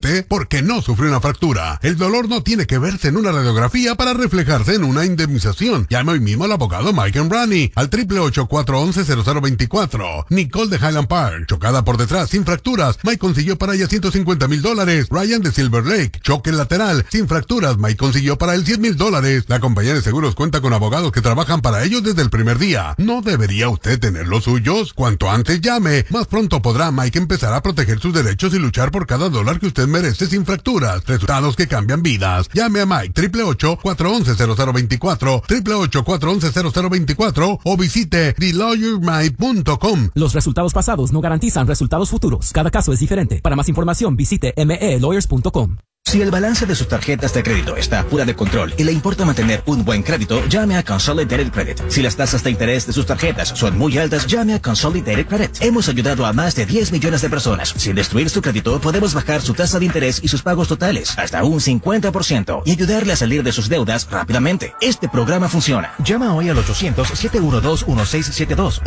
usted porque no sufrió una fractura. El dolor no tiene que verse en una radiografía para reflejarse en una indemnización. Llame hoy mismo al abogado Mike Embrani al 888-411-0024. Nicole de Highland Park, chocada por detrás sin fracturas, Mike consiguió para ella $150,000. Ryan de Silver Lake, choque lateral sin fracturas, Mike consiguió para él $100,000. La compañía de seguros cuenta con abogados que trabajan para ellos desde el primer día. ¿No debería usted tener los suyos? Cuanto antes llame, más pronto podrá Mike empezar a proteger sus derechos y luchar por cada dólar que usted merece sin fracturas. Resultados que cambian vidas. Llame a Mike 888-411-0024, 888-411-0024 o visite TheLawyerMike.com. Los resultados pasados no garantizan resultados futuros. Cada caso es diferente. Para más información visite melawyers.com. Si el balance de sus tarjetas de crédito está fuera de control y le importa mantener un buen crédito, llame a Consolidated Credit. Si las tasas de interés de sus tarjetas son muy altas, llame a Consolidated Credit. Hemos ayudado a más de 10 millones de personas. Sin destruir su crédito, podemos bajar su tasa de interés y sus pagos totales hasta un 50% y ayudarle a salir de sus deudas rápidamente. Este programa funciona. Llama hoy al 800-712-1672.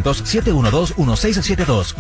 800-712-1672.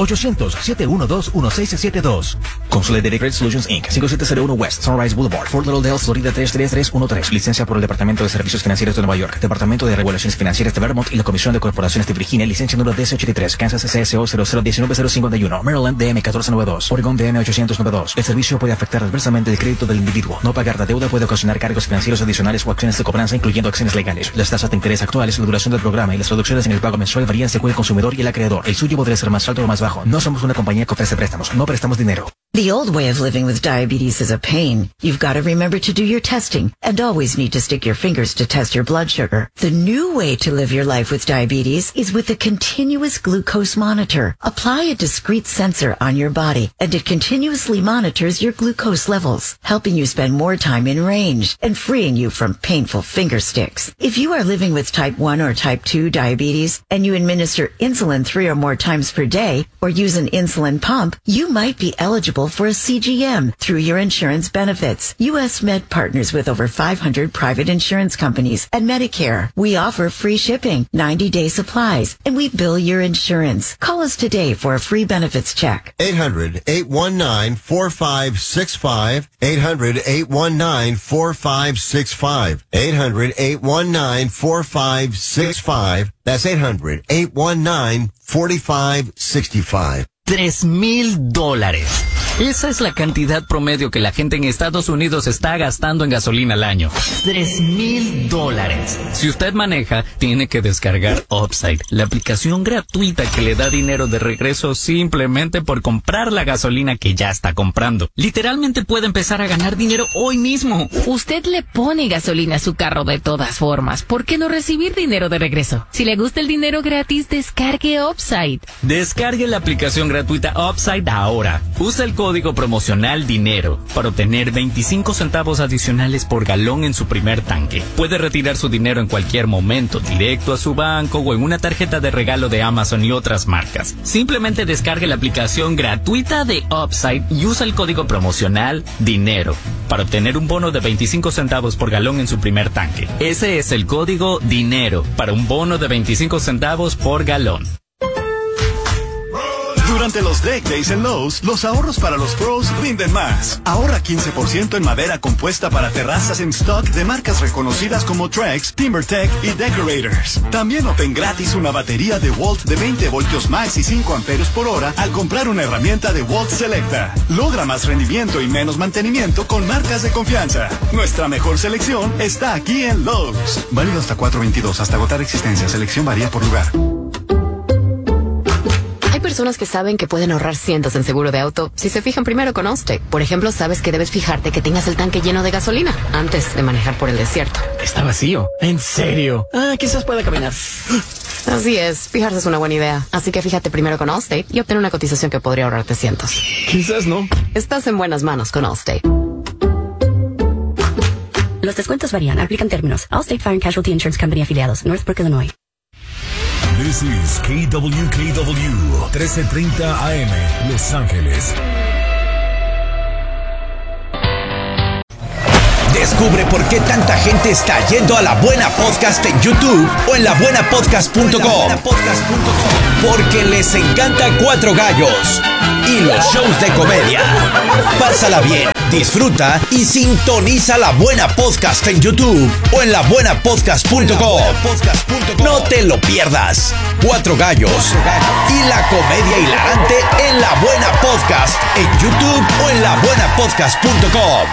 800-712-1672. Consolidated Credit Solutions Inc. 5701 West Sunrise Boulevard, Fort Lauderdale, Florida 33313. Licencia por el Departamento de Servicios Financieros de Nueva York, Departamento de Regulaciones Financieras de Vermont y la Comisión de Corporaciones de Virginia. Licencia número DC83, Kansas CSO 0019051, Maryland DM 1492, Oregon DM 892. El servicio puede afectar adversamente el crédito del individuo. No pagar la deuda puede ocasionar cargos financieros adicionales o acciones de cobranza, incluyendo acciones legales. Las tasas de interés actuales, la duración del programa y las reducciones en el pago mensual varían según el consumidor y el acreedor. El suyo podría ser más alto o más bajo. No somos una compañía que ofrece préstamos. No prestamos dinero. The old way of living with diabetes is a pain. You've got to remember to do your testing and always need to stick your fingers to test your blood sugar. The new way to live your life with diabetes is with a continuous glucose monitor. Apply a discrete sensor on your body and it continuously monitors your glucose levels, helping you spend more time in range and freeing you from painful finger sticks. If you are living with type 1 or type 2 diabetes and you administer insulin 3 or more times per day or use an insulin pump, you might be eligible for a CGM through your insurance benefits. U.S. Med partners with over 500 private insurance companies and Medicare. We offer free shipping, 90-day supplies, and we bill your insurance. Call us today for a free benefits check. 800-819-4565. 800-819-4565. 800-819-4565. That's 800-819-4565. $3,000. Esa es la cantidad promedio que la gente en Estados Unidos está gastando en gasolina al año. $3,000. Si usted maneja, tiene que descargar Upside, la aplicación gratuita que le da dinero de regreso simplemente por comprar la gasolina que ya está comprando. Literalmente puede empezar a ganar dinero hoy mismo. Usted le pone gasolina a su carro de todas formas. ¿Por qué no recibir dinero de regreso? Si le gusta el dinero gratis, descargue Upside. Descargue la aplicación gratuita Upside ahora. Usa el código promocional DINERO para obtener 25 centavos adicionales por galón en su primer tanque. Puede retirar su dinero en cualquier momento, directo a su banco o en una tarjeta de regalo de Amazon y otras marcas. Simplemente descargue la aplicación gratuita de Upside y usa el código promocional DINERO para obtener un bono de 25 centavos por galón en su primer tanque. Ese es el código DINERO para un bono de 25 centavos por galón. Durante los Deck Days en Lowe's, los ahorros para los pros rinden más. Ahorra 15% en madera compuesta para terrazas en stock de marcas reconocidas como Trex, TimberTech y Decorators. También obtén gratis una batería de Walt de 20 voltios max y 5 amperios por hora al comprar una herramienta de Walt Selecta. Logra más rendimiento y menos mantenimiento con marcas de confianza. Nuestra mejor selección está aquí en Lowe's. Válido hasta 4/22, hasta agotar existencia. Selección varía por lugar. Hay personas que saben que pueden ahorrar cientos en seguro de auto si se fijan primero con Allstate. Por ejemplo, sabes que debes fijarte que tengas el tanque lleno de gasolina antes de manejar por el desierto. Está vacío. ¿En serio? Quizás pueda caminar. Así es, fijarse es una buena idea. Así que fíjate primero con Allstate y obtén una cotización que podría ahorrarte cientos. Quizás no. Estás en buenas manos con Allstate. Los descuentos varían. Aplican términos. Allstate Fire and Casualty Insurance Company afiliados. Northbrook, Illinois. This is KWKW 1330 AM, Los Ángeles. Descubre por qué tanta gente está yendo a La Buena Podcast en YouTube o en labuenapodcast.com. Porque les encanta Cuatro Gallos y los shows de comedia. Pásala bien, Disfruta y sintoniza La Buena Podcast en YouTube o en labuenapodcast.com. No te lo pierdas. 4 gallos y la comedia hilarante en La Buena Podcast en YouTube o en labuenapodcast.com.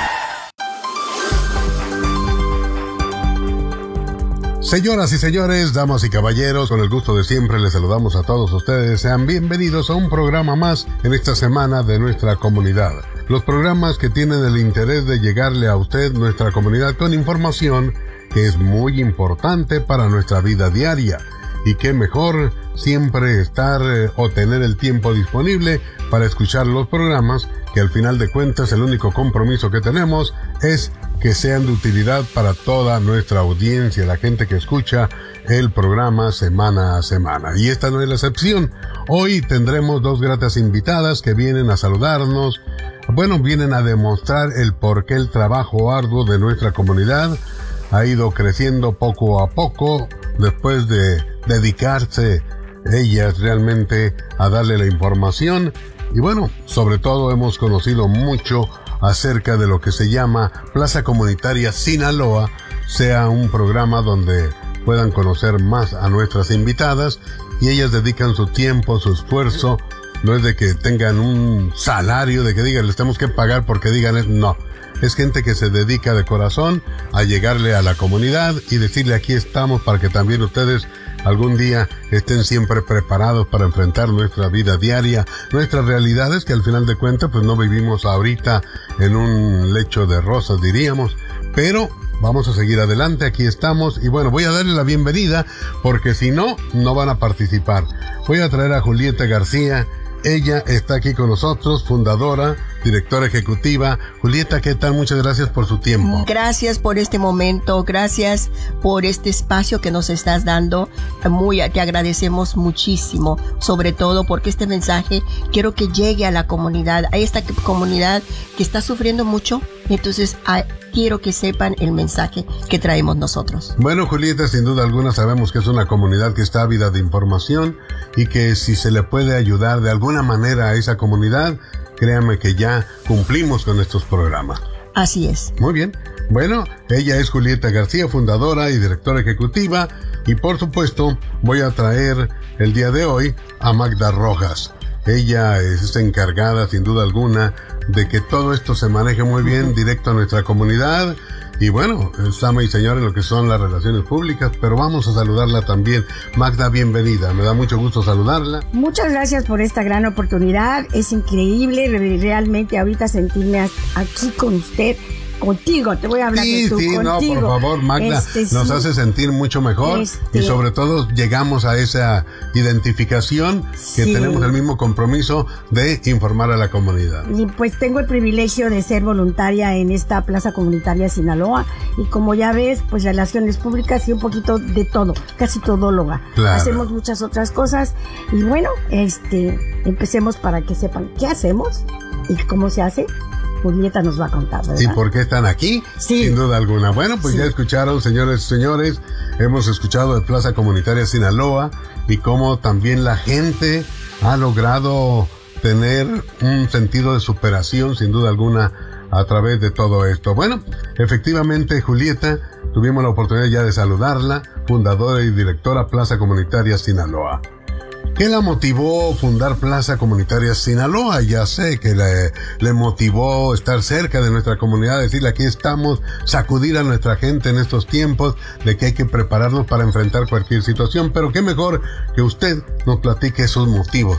Señoras y señores, damas y caballeros, con el gusto de siempre les saludamos a todos ustedes. Sean bienvenidos a un programa más en esta semana de nuestra comunidad. Los programas que tienen el interés de llegarle a usted, nuestra comunidad, con información que es muy importante para nuestra vida diaria. Y qué mejor siempre estar o tener el tiempo disponible para escuchar los programas, que al final de cuentas el único compromiso que tenemos es que sean de utilidad para toda nuestra audiencia, la gente que escucha el programa semana a semana. Y esta no es la excepción. Hoy tendremos 2 gratas invitadas que vienen a saludarnos. Vienen a demostrar el por qué el trabajo arduo de nuestra comunidad ha ido creciendo poco a poco después de dedicarse ellas realmente a darle la información. Y sobre todo hemos conocido mucho acerca de lo que se llama Plaza Comunitaria Sinaloa, sea un programa donde puedan conocer más a nuestras invitadas, y ellas dedican su tiempo, su esfuerzo. No es de que tengan un salario, de que digan, les tenemos que pagar porque digan, no. Es gente que se dedica de corazón a llegarle a la comunidad y decirle, aquí estamos para que también ustedes algún día estén siempre preparados para enfrentar nuestra vida diaria, nuestras realidades, que al final de cuentas pues no vivimos ahorita en un lecho de rosas, diríamos, pero vamos a seguir adelante, aquí estamos. Y voy a darle la bienvenida porque si no, no van a participar. Voy a traer a Julieta García. Ella está aquí con nosotros, fundadora, directora ejecutiva. Julieta, ¿qué tal? Muchas gracias por su tiempo. Gracias por este momento, gracias por este espacio que nos estás dando. Te agradecemos muchísimo, sobre todo porque este mensaje quiero que llegue a la comunidad, a esta comunidad que está sufriendo mucho. Entonces, quiero que sepan el mensaje que traemos nosotros. Julieta, sin duda alguna sabemos que es una comunidad que está ávida de información y que si se le puede ayudar de alguna manera a esa comunidad, créame que ya cumplimos con estos programas. Así es. Muy bien. Ella es Julieta García, fundadora y directora ejecutiva, y por supuesto voy a traer el día de hoy a Magda Rojas. Ella es encargada, sin duda alguna, de que todo esto se maneje muy bien directo a nuestra comunidad. Y es ama y señora en lo que son las relaciones públicas, pero vamos a saludarla también. Magda, bienvenida. Me da mucho gusto saludarla. Muchas gracias por esta gran oportunidad. Es increíble realmente ahorita sentirme aquí con usted. Contigo, te voy a hablar de tú, contigo. No, por favor, Magda, nos hace sentir mucho mejor y sobre todo llegamos a esa identificación que tenemos el mismo compromiso de informar a la comunidad. Y pues tengo el privilegio de ser voluntaria en esta Plaza Comunitaria Sinaloa y como ya ves, pues relaciones públicas y un poquito de todo, casi todóloga. Claro. Hacemos muchas otras cosas y empecemos para que sepan qué hacemos y cómo se hace. Julieta nos va a contar, ¿verdad? ¿Y por qué están aquí? Sí. Sin duda alguna. Ya escucharon, señores y señores, hemos escuchado de Plaza Comunitaria Sinaloa y cómo también la gente ha logrado tener un sentido de superación, sin duda alguna, a través de todo esto. Efectivamente, Julieta, tuvimos la oportunidad ya de saludarla, fundadora y directora Plaza Comunitaria Sinaloa. ¿Qué la motivó fundar Plaza Comunitaria Sinaloa? Ya sé que le motivó estar cerca de nuestra comunidad, decirle aquí estamos, sacudir a nuestra gente en estos tiempos de que hay que prepararnos para enfrentar cualquier situación, pero qué mejor que usted nos platique esos motivos.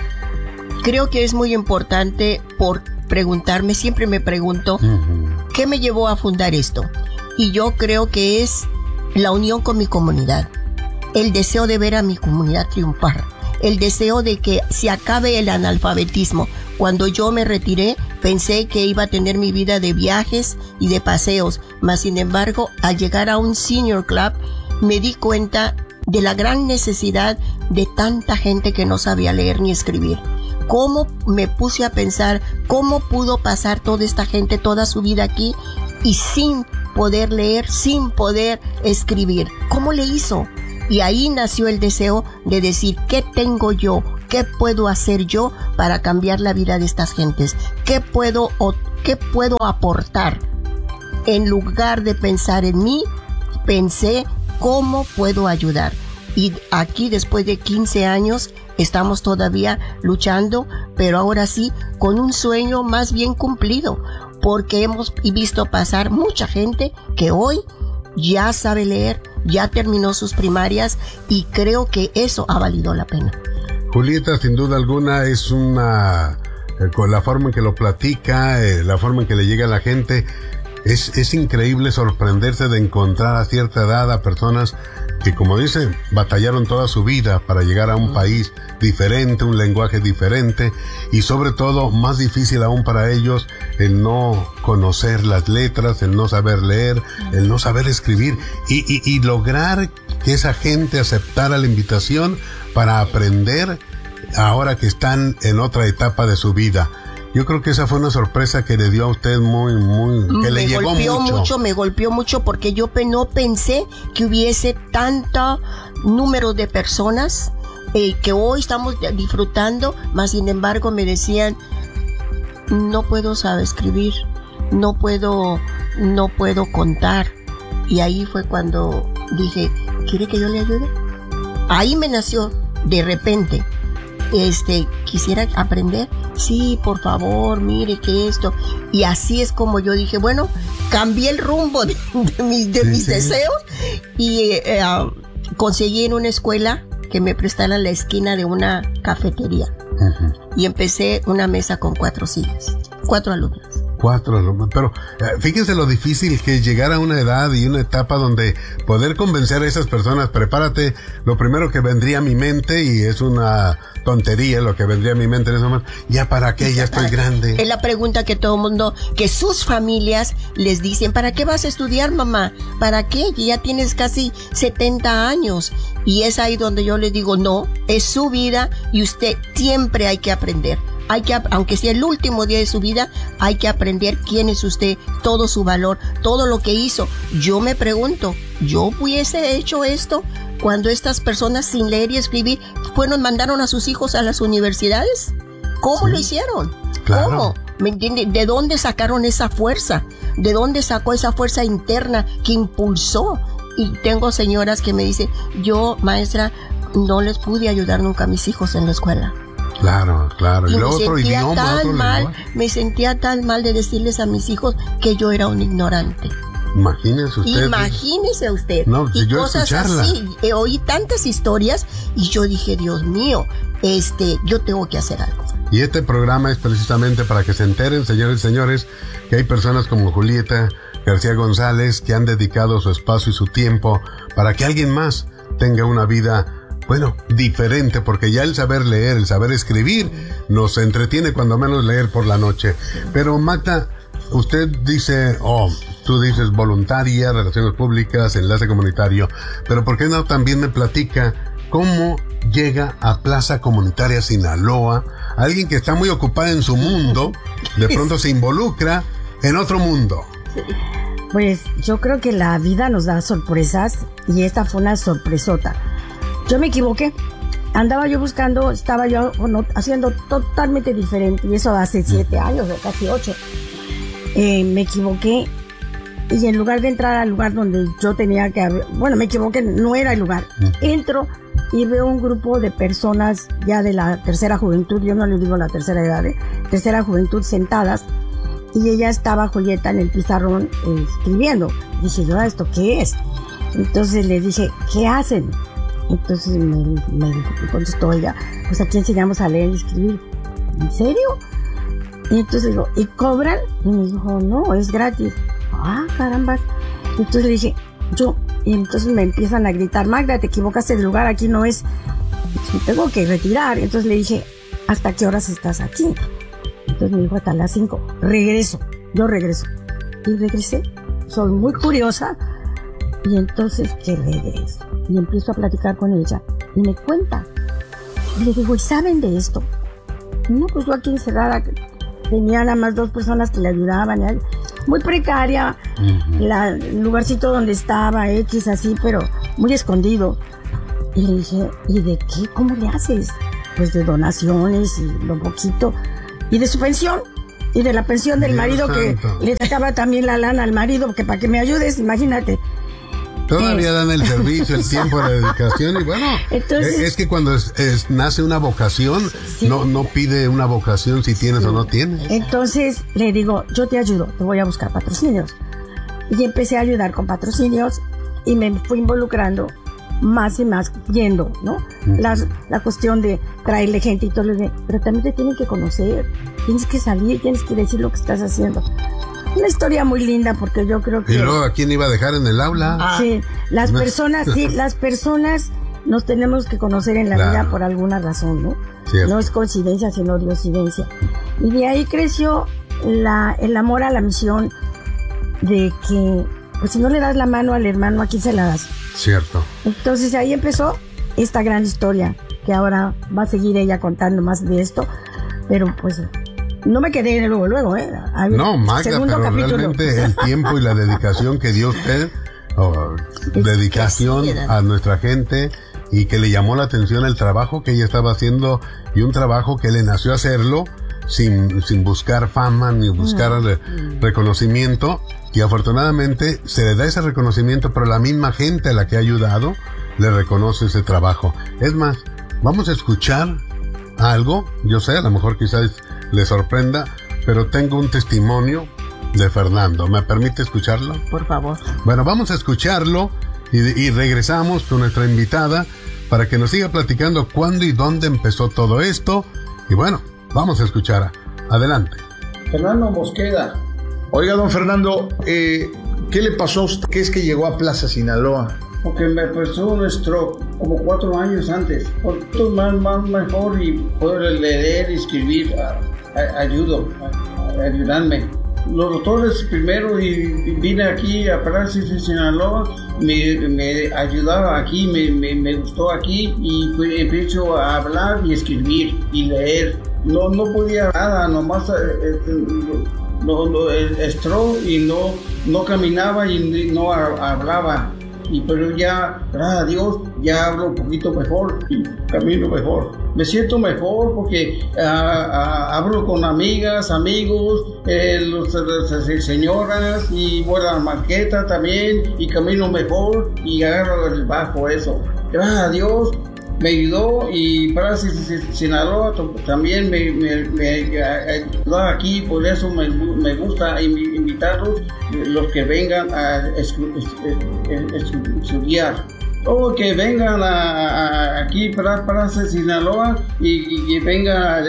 Creo que es muy importante por preguntarme, siempre me pregunto, ¿qué me llevó a fundar esto? Y yo creo que es la unión con mi comunidad, el deseo de ver a mi comunidad triunfar. El deseo de que se acabe el analfabetismo. Cuando yo me retiré, pensé que iba a tener mi vida de viajes y de paseos, mas sin embargo, al llegar a un senior club, me di cuenta de la gran necesidad de tanta gente que no sabía leer ni escribir. ¿Cómo me puse a pensar cómo pudo pasar toda esta gente toda su vida aquí y sin poder leer, sin poder escribir? ¿Cómo le hizo? Y ahí nació el deseo de decir, ¿qué tengo yo? ¿Qué puedo hacer yo para cambiar la vida de estas gentes? ¿Qué puedo ¿qué puedo aportar? En lugar de pensar en mí, pensé cómo puedo ayudar. Y aquí, después de 15 años, estamos todavía luchando, pero ahora sí, con un sueño más bien cumplido, porque hemos visto pasar mucha gente que hoy ya sabe leer, ya terminó sus primarias, y creo que eso ha valido la pena. Julieta, sin duda alguna, es una... con la forma en que lo platica, la forma en que le llega a la gente, es increíble sorprenderse de encontrar a cierta edad a personas que, como dice, batallaron toda su vida para llegar a un país diferente, un lenguaje diferente, y sobre todo, más difícil aún para ellos, el no conocer las letras, el no saber leer, el no saber escribir, y lograr que esa gente aceptara la invitación para aprender ahora que están en otra etapa de su vida. Yo creo que esa fue una sorpresa que le dio a usted que le llegó mucho. Me golpeó mucho porque yo no pensé que hubiese tanto número de personas que hoy estamos disfrutando, más sin embargo me decían, no puedo saber escribir, no puedo contar. Y ahí fue cuando dije, ¿quiere que yo le ayude? Ahí me nació de repente. Quisiera aprender, sí, por favor, mire que esto, y así es como yo dije, bueno, cambié el rumbo de mis deseos, y conseguí en una escuela que me prestaran la esquina de una cafetería, y empecé una mesa con 4 sillas, 4 alumnos. Pero fíjense lo difícil que es llegar a una edad y una etapa donde poder convencer a esas personas. Prepárate, lo primero que vendría a mi mente, y es una tontería lo que vendría a mi mente en ese momento, ya para qué, ya estoy grande. Es la pregunta que todo el mundo, que sus familias les dicen, ¿para qué vas a estudiar, mamá? ¿Para qué? Ya tienes casi 70 años. Y es ahí donde yo les digo, no, es su vida y usted siempre hay que aprender. Aunque sea el último día de su vida, hay que aprender quién es usted, todo su valor, todo lo que hizo. Yo me pregunto, ¿yo hubiese hecho esto cuando estas personas sin leer y escribir mandaron a sus hijos a las universidades? ¿Cómo lo hicieron? Claro. ¿Cómo? ¿Me entiende? ¿De dónde sacaron esa fuerza? ¿De dónde sacó esa fuerza interna que impulsó? Y tengo señoras que me dicen, yo, maestra, no les pude ayudar nunca a mis hijos en la escuela. Claro. Y me lo otro sentía idioma, tan mal, me sentía tan mal de decirles a mis hijos que yo era un ignorante. Imagínese usted. No, y yo cosas escucharla. así. Oí tantas historias y yo dije, Dios mío, yo tengo que hacer algo. Y este programa es precisamente para que se enteren, señores y señores, que hay personas como Julieta García González que han dedicado su espacio y su tiempo para que alguien más tenga una vida, bueno, diferente, porque ya el saber leer, el saber escribir, nos entretiene cuando menos leer por la noche. Pero Magda, usted dice, tú dices voluntaria, relaciones públicas, enlace comunitario, pero ¿por qué no también me platica cómo llega a Plaza Comunitaria Sinaloa? Alguien que está muy ocupada en su mundo, de pronto se involucra en otro mundo. Pues yo creo que la vida nos da sorpresas, y esta fue una sorpresota. Yo me equivoqué, andaba yo buscando, estaba yo haciendo totalmente diferente, y eso hace 7 años o casi 8. Me equivoqué, y en lugar de entrar al lugar donde yo tenía que me equivoqué, no era el lugar. Entro y veo un grupo de personas ya de la tercera juventud, yo no les digo la tercera edad, tercera juventud, sentadas, y ella estaba, Julieta, en el pizarrón escribiendo. Dije yo, ¿esto qué es? Entonces les dije, ¿qué hacen? Entonces me contestó ella, pues aquí enseñamos a leer y escribir. ¿En serio? Y entonces digo, ¿y cobran? Y me dijo, no, es gratis. Ah, carambas. Entonces le dije, y entonces me empiezan a gritar, Magda, te equivocaste de lugar, aquí no es. Me tengo que retirar. Entonces le dije, ¿hasta qué horas estás aquí? Entonces me dijo, hasta las 5. Yo regreso. Y regresé. Soy muy curiosa. Y entonces que regreso. Y empiezo a platicar con ella. Y me cuenta. Y le digo, ¿y saben de esto? No, pues yo aquí encerrada. Tenía nada más 2 personas que le ayudaban. Muy precaria. El lugarcito donde estaba, X así, pero muy escondido. Y le dije, ¿y de qué? ¿Cómo le haces? Pues de donaciones y lo poquito. Y de su pensión. Y de la pensión del marido que le sacaba también la lana al marido, que para que me ayudes, imagínate. Todavía dan el servicio, el tiempo, la dedicación y bueno, entonces, es que cuando nace una vocación, no pide una vocación si tienes o no tienes. Entonces le digo, yo te ayudo, te voy a buscar patrocinios. Y empecé a ayudar con patrocinios y me fui involucrando más y más yendo, ¿no? La cuestión de traerle gente y todo, pero también te tienen que conocer, tienes que salir, tienes que decir lo que estás haciendo. Una historia muy linda porque yo creo que... ¿Y luego a quién iba a dejar en el aula? Sí, las personas nos tenemos que conocer en la vida por alguna razón, ¿no? Cierto. No es coincidencia, sino diosidencia. Y de ahí creció el amor a la misión de que, pues si no le das la mano al hermano, ¿a quién se la das? Cierto. Entonces ahí empezó esta gran historia, que ahora va a seguir ella contando más de esto, pero pues... No me quedé luego, No, Magda, pero capítulo. Realmente el tiempo y la dedicación que dio usted, dedicación a nuestra gente y que le llamó la atención el trabajo que ella estaba haciendo y un trabajo que le nació hacerlo sin buscar fama ni buscar reconocimiento y afortunadamente se le da ese reconocimiento, pero la misma gente a la que ha ayudado le reconoce ese trabajo. Es más, vamos a escuchar algo, yo sé, a lo mejor quizás le sorprenda, pero tengo un testimonio de Fernando. ¿Me permite escucharlo? Por favor. Bueno, vamos a escucharlo y regresamos con nuestra invitada para que nos siga platicando cuándo y dónde empezó todo esto. Y bueno, vamos a escuchar. Adelante. Fernando Mosqueda. Oiga, don Fernando, ¿qué le pasó a usted? ¿Qué es que llegó a Plaza Sinaloa? Porque me pasó un stroke como 4 años antes. Por esto más mejor y poder leer y escribir ayudarme. Los doctores primero y vine aquí a Plaza Sinaloa, me ayudaba aquí, me gustó aquí y empiezo a hablar y escribir y leer. No podía nada, nomás el stroke y no caminaba y no hablaba. Pero ya, gracias a Dios, ya hablo un poquito mejor y camino mejor. Me siento mejor porque hablo con amigas, amigos, las señoras y voy a la marqueta también y camino mejor y agarro el bajo eso. Gracias a Dios me ayudó y para Sinaloa también me ayudó aquí, por eso me gusta invitarlos, los que vengan a estudiar. O que vengan aquí para Sinaloa y vengan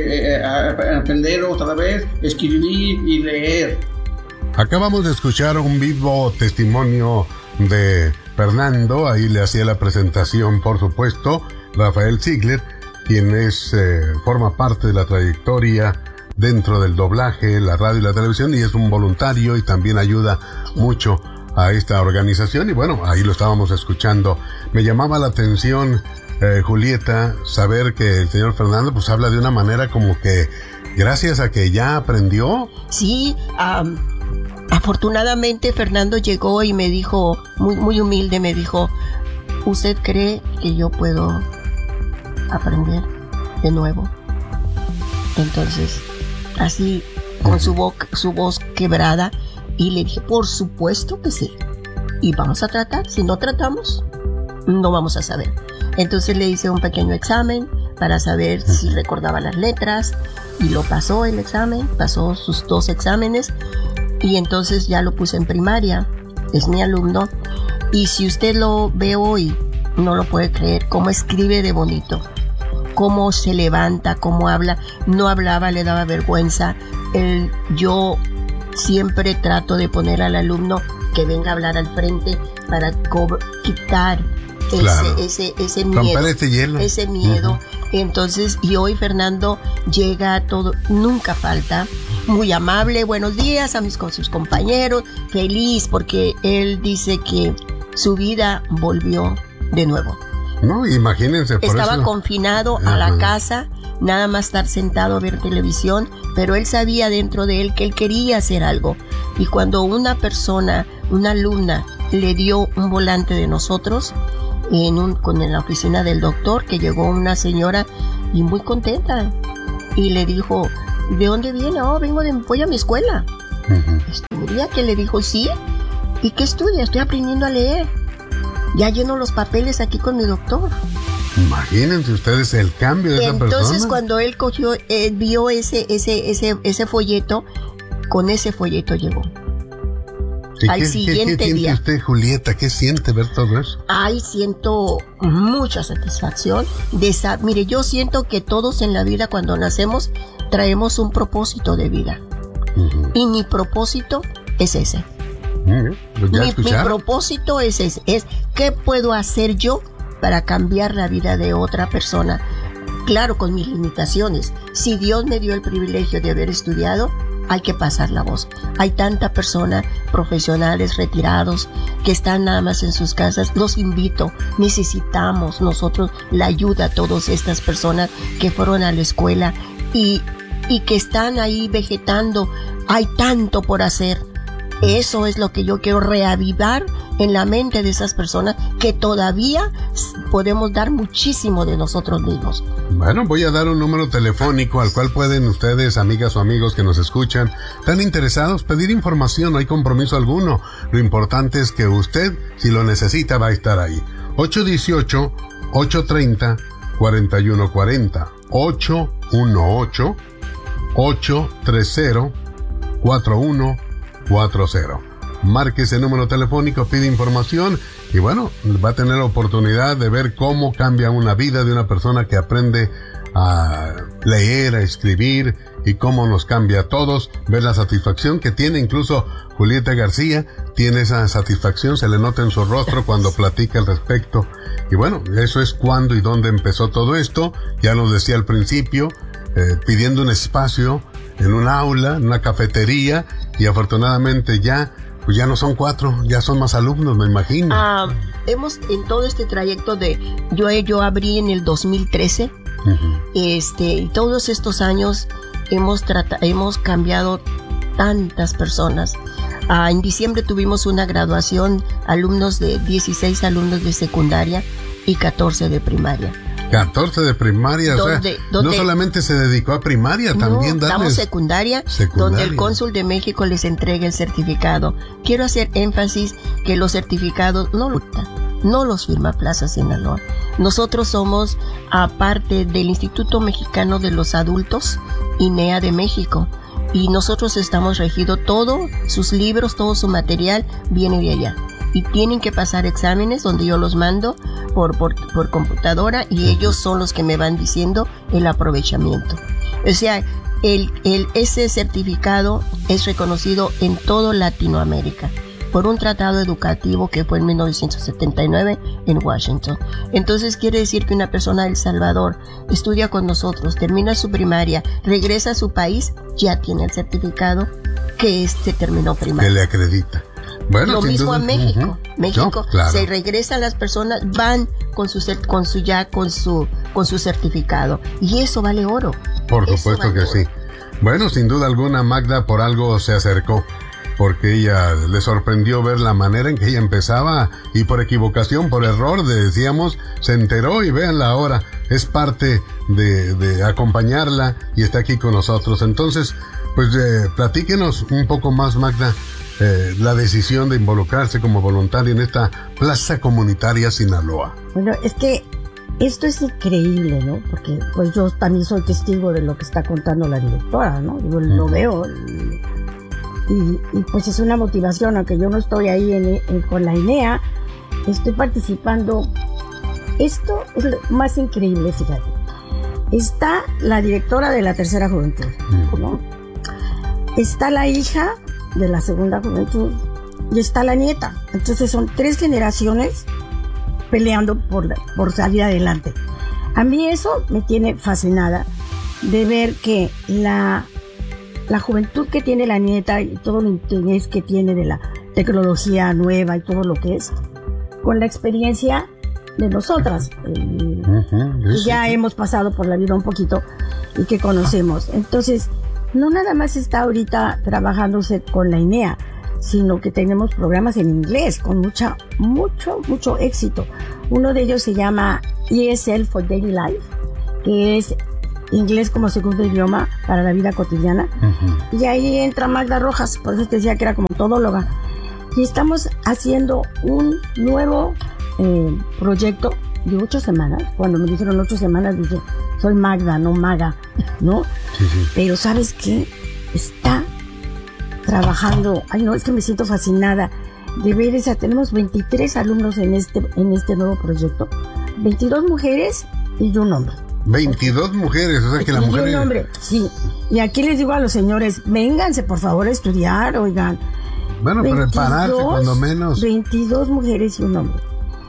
a aprender otra vez, escribir y leer. Acabamos de escuchar un vivo testimonio de Fernando, ahí le hacía la presentación, por supuesto, Rafael Ziegler, quien forma parte de la trayectoria dentro del doblaje, la radio y la televisión, y es un voluntario y también ayuda mucho a esta organización, y bueno, ahí lo estábamos escuchando. Me llamaba la atención, Julieta, saber que el señor Fernando pues habla de una manera como que gracias a que ya aprendió. Sí, afortunadamente Fernando llegó y me dijo, muy humilde, me dijo, ¿usted cree que yo puedo aprender de nuevo? Entonces, así, con su voz quebrada, y le dije, por supuesto que sí, y vamos a tratar. Si no tratamos, no vamos a saber. Entonces le hice un pequeño examen para saber si recordaba las letras, y lo pasó el examen, pasó sus 2 exámenes, y entonces ya lo puse en primaria, es mi alumno, y si usted lo ve hoy, no lo puede creer, cómo escribe de bonito, cómo se levanta, cómo habla. No hablaba, le daba vergüenza. Yo siempre trato de poner al alumno que venga a hablar al frente para quitar ese miedo, ese miedo. Entonces, y hoy Fernando llega a todo, nunca falta, muy amable, buenos días con sus compañeros, feliz porque él dice que su vida volvió de nuevo. No, imagínense. Estaba confinado a la casa, nada más estar sentado a ver televisión, pero él sabía dentro de él que él quería hacer algo. Y cuando una persona, una alumna, le dio un volante de nosotros, en la oficina del doctor, que llegó una señora y muy contenta, y le dijo, ¿de dónde viene? Oh, voy a mi escuela. ¿Estudia? Que le dijo, sí. ¿Y qué estudia? Estoy aprendiendo a leer. Ya lleno los papeles aquí con mi doctor. Imagínense ustedes el cambio de esa persona. Entonces, cuando él cogió, vio ese folleto, con ese folleto llegó. Al siguiente ¿Qué día. siente usted, Julieta? ¿Qué siente ver todo eso? Ay, siento mucha satisfacción. Mire, yo siento que todos en la vida, cuando nacemos, traemos un propósito de vida. Y mi propósito es ese. Mi propósito es ese. Es ¿qué puedo hacer yo para cambiar la vida de otra persona? Claro, con mis limitaciones. Si Dios me dio el privilegio de haber estudiado, hay que pasar la voz. Hay tanta persona, profesionales retirados, que están nada más en sus casas. Los invito, necesitamos nosotros la ayuda a todas estas personas que fueron a la escuela y que están ahí vegetando. Hay tanto por hacer. Eso es lo que yo quiero reavivar en la mente de esas personas, que todavía podemos dar muchísimo de nosotros mismos. Bueno, voy a dar un número telefónico al cual pueden ustedes, amigas o amigos que nos escuchan, tan interesados, pedir información. No hay compromiso alguno. Lo importante es que usted, si lo necesita, va a estar ahí. 818-830-4140. 818-830-4140. Marque ese número telefónico, pide información y bueno, va a tener la oportunidad de ver cómo cambia una vida de una persona que aprende a leer, a escribir y cómo nos cambia a todos. Ver la satisfacción que tiene, incluso Julieta García tiene esa satisfacción, se le nota en su rostro cuando platica al respecto. Y bueno, eso es cuándo y dónde empezó todo esto. Ya nos decía al principio, pidiendo un espacio en un aula, en una cafetería, y afortunadamente ya no son 4, ya son más alumnos, me imagino. Hemos, en todo este trayecto yo abrí en el 2013, y todos estos años hemos cambiado tantas personas. En diciembre tuvimos una graduación, 16 alumnos de secundaria y 14 de primaria. 14 de primaria, no solamente se dedicó a primaria, también damos secundaria, donde el cónsul de México les entrega el certificado. Quiero hacer énfasis que los certificados no los firma Plaza Sinaloa. Nosotros somos, aparte del Instituto Mexicano de los Adultos, INEA de México, y nosotros estamos regidos, todos sus libros, todo su material viene de allá. Y tienen que pasar exámenes donde yo los mando por computadora, y ellos son los que me van diciendo el aprovechamiento. O sea, ese certificado es reconocido en toda Latinoamérica por un tratado educativo que fue en 1979 en Washington. Entonces quiere decir que una persona de El Salvador estudia con nosotros, termina su primaria, regresa a su país, ya tiene el certificado que terminó primaria. Que le acredita. Bueno, lo mismo en México. México, claro. Se regresan las personas, van con su certificado, y eso vale oro. Por supuesto que sí. Bueno, sin duda alguna, Magda por algo se acercó, porque ella le sorprendió ver la manera en que ella empezaba, y por equivocación, por error, decíamos, se enteró, y véanla ahora, es parte de acompañarla y está aquí con nosotros. Entonces, pues platíquenos un poco más, Magda, la decisión de involucrarse como voluntaria en esta Plaza Comunitaria Sinaloa. Bueno, es que esto es increíble, ¿no? Porque pues yo también soy testigo de lo que está contando la directora, ¿no? Yo lo veo y pues es una motivación, aunque yo no estoy ahí con la INEA, estoy participando. Esto es lo más increíble, fíjate. Está la directora de la tercera juventud, ¿no? Está la hija de la segunda juventud y está la nieta. Entonces son 3 generaciones peleando por salir adelante. A mí eso me tiene fascinada, de ver que la juventud que tiene la nieta y todo el interés que tiene de la tecnología nueva y todo lo que es, con la experiencia de nosotras, que ya hemos pasado por la vida un poquito y que conocemos. Entonces, no nada más está ahorita trabajándose con la INEA, sino que tenemos programas en inglés con mucho éxito. Uno de ellos se llama ESL for Daily Life, que es inglés como segundo idioma para la vida cotidiana. Y ahí entra Magda Rojas, por eso te decía que era como todóloga. Y estamos haciendo un nuevo proyecto de 8 semanas. Cuando me dijeron 8 semanas, dije, soy Magda, no Maga, ¿no? Sí. Pero ¿sabes qué? Está trabajando, ay no, es que me siento fascinada de ver esa, tenemos 23 alumnos en este nuevo proyecto, 22 mujeres y un hombre. 22 mujeres, o sea que la mujer... Y un hombre, sí. Y aquí les digo a los señores, vénganse por favor a estudiar, oigan. Bueno, prepararse cuando menos. 22 mujeres y un hombre.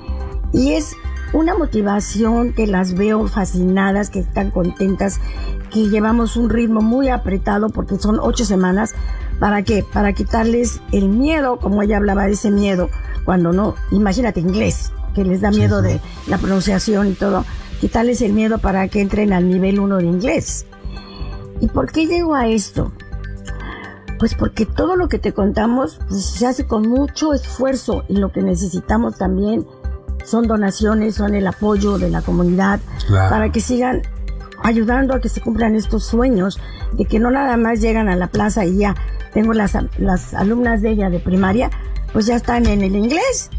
Y es una motivación que las veo fascinadas, que están contentas, que llevamos un ritmo muy apretado porque son 8 semanas. ¿Para qué? Para quitarles el miedo, como ella hablaba de ese miedo, cuando no, imagínate inglés, que les da miedo de la pronunciación y todo, quitarles el miedo para que entren al nivel 1 de inglés. ¿Y por qué llego a esto? Pues porque todo lo que te contamos pues, se hace con mucho esfuerzo y lo que necesitamos también son donaciones, son el apoyo de la comunidad para que sigan ayudando a que se cumplan estos sueños de que no nada más llegan a la plaza y ya tengo las alumnas de ella de primaria, pues ya están en el inglés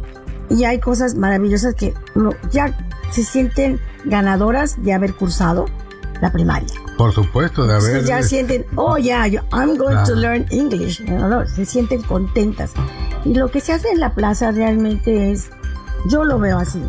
y hay cosas maravillosas que ya se sienten ganadoras de haber cursado la primaria. Por supuesto, de haber... Entonces ya sienten, I'm going to learn English. No, se sienten contentas. Y lo que se hace en la plaza realmente es, yo lo veo así,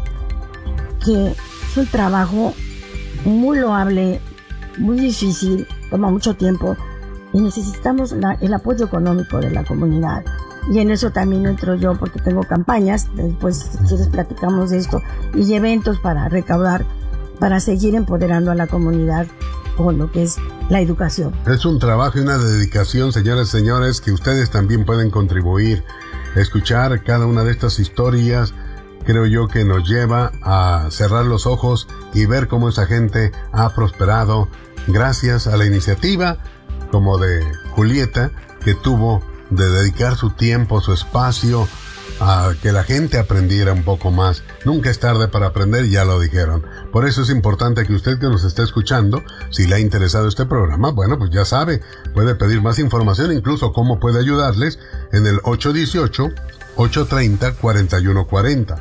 que es un trabajo muy loable, muy difícil, toma mucho tiempo y necesitamos el apoyo económico de la comunidad. Y en eso también entro yo porque tengo campañas, después si quieres platicamos de esto, y eventos para recaudar, para seguir empoderando a la comunidad con lo que es la educación. Es un trabajo y una dedicación, señoras y señores, que ustedes también pueden contribuir. Escuchar cada una de estas historias, creo yo que nos lleva a cerrar los ojos y ver cómo esa gente ha prosperado gracias a la iniciativa como de Julieta, que tuvo de dedicar su tiempo, su espacio a que la gente aprendiera un poco más. Nunca es tarde para aprender, ya lo dijeron. Por eso es importante que usted que nos está escuchando, si le ha interesado este programa, bueno, pues ya sabe, puede pedir más información, incluso cómo puede ayudarles en el 818-830-4140.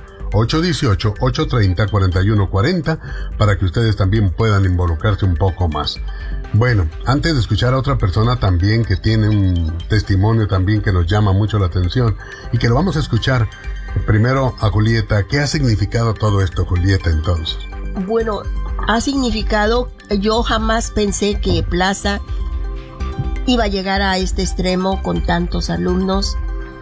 818-830-4140 para que ustedes también puedan involucrarse un poco más. Bueno, antes de escuchar a otra persona también que tiene un testimonio también que nos llama mucho la atención y que lo vamos a escuchar primero a Julieta. ¿Qué ha significado todo esto, Julieta, entonces? Bueno, ha significado, yo jamás pensé que Plaza iba a llegar a este extremo con tantos alumnos.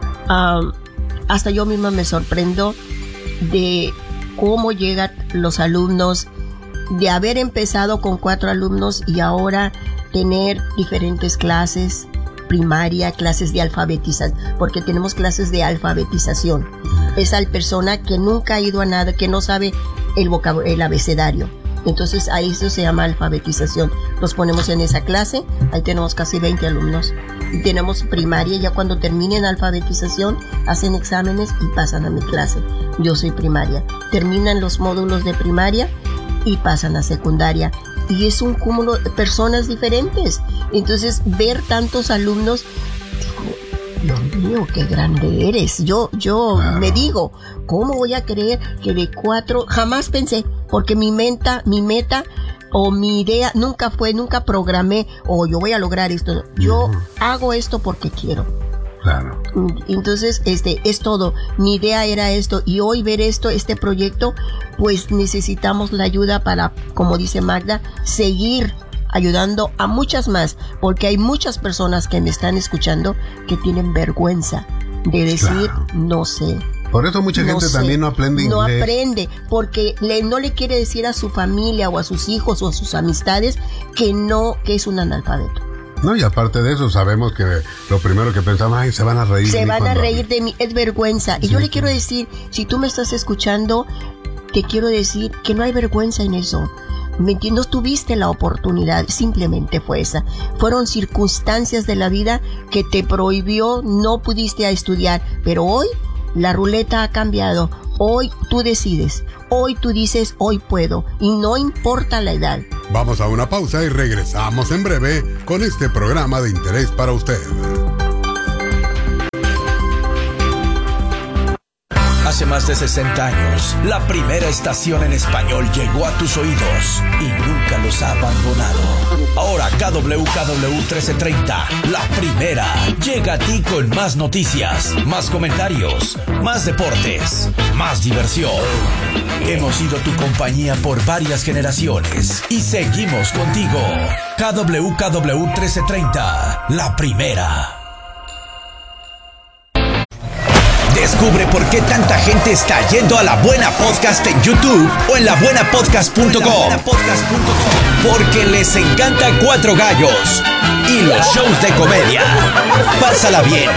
Hasta yo misma me sorprendo de cómo llegan los alumnos, de haber empezado con 4 alumnos y ahora tener diferentes clases, primaria, clases de alfabetización, porque tenemos clases de alfabetización. Esa persona que nunca ha ido a nada, que no sabe el abecedario. Entonces a eso se llama alfabetización. Los ponemos en esa clase, ahí tenemos casi 20 alumnos. Y tenemos primaria, ya cuando terminen alfabetización, hacen exámenes y pasan a mi clase. Yo soy primaria. Terminan los módulos de primaria y pasan a secundaria. Y es un cúmulo de personas diferentes. Entonces, ver tantos alumnos, Dios mío, qué grande eres. Yo me digo, ¿cómo voy a creer que de 4? Jamás pensé, porque mi meta o mi idea nunca programé, yo voy a lograr esto. Yo hago esto porque quiero. Claro. Entonces, es todo. Mi idea era esto, y hoy ver este proyecto, pues necesitamos la ayuda para, como dice Magda, seguir ayudando a muchas más, porque hay muchas personas que me están escuchando que tienen vergüenza de decir, no sé. Por eso mucha gente también no aprende inglés. No aprende, porque no le quiere decir a su familia o a sus hijos o a sus amistades que es un analfabeto. No, y aparte de eso, sabemos que lo primero que pensamos, se van a reír de mí. Se van a reír de mí, es vergüenza. Y yo le quiero decir, si tú me estás escuchando, te quiero decir que no hay vergüenza en eso. No tuviste la oportunidad, simplemente fue esa. Fueron circunstancias de la vida que te prohibió, no pudiste estudiar. Pero hoy la ruleta ha cambiado. Hoy tú decides, hoy tú dices, hoy puedo, y no importa la edad. Vamos a una pausa y regresamos en breve con este programa de interés para usted. Hace más de 60 años, la primera estación en español llegó a tus oídos y nunca los ha abandonado. Ahora KWKW 1330, la primera, llega a ti con más noticias, más comentarios, más deportes, más diversión. Hemos sido tu compañía por varias generaciones y seguimos contigo. KWKW 1330, la primera. Descubre por qué tanta gente está yendo a La Buena Podcast en YouTube o en labuenapodcast.com. Porque les encanta Cuatro Gallos y los shows de comedia. Pásala bien,